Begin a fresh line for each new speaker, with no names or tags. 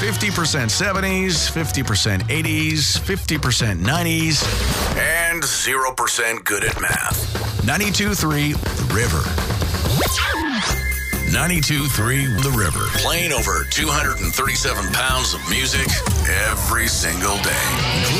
50% 70s, 50% 80s, 50% 90s, and 0% good at math. 92.3 The River. 92.3 The River. Playing over 237 pounds of music every single day.